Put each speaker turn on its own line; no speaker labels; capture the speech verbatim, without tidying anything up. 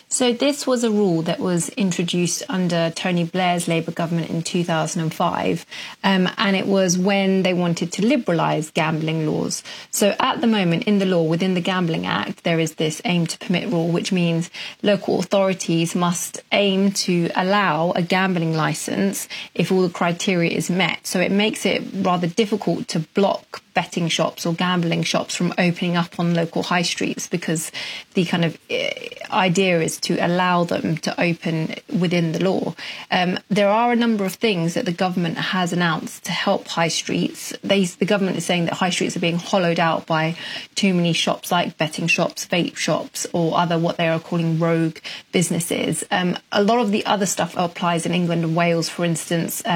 So this was a rule that was introduced under Tony Blair's Labour government in two thousand five, um, and it was when they wanted to liberalise gambling laws. So at the moment in the law, within the Gambling Act, there is this aim to permit rule, which means local authorities must aim to allow a gambling licence if all the criteria is met. So it makes it rather difficult to block betting shops or gambling shops from opening up on local high streets, because the kind of idea is to allow them to open within the law. Um, there are a number of things that the government has announced to help high streets. They, the government is saying that high streets are being hollowed out by too many shops like betting shops, vape shops, or other what they are calling rogue businesses. Um, a lot of the other stuff applies in England and Wales, for instance.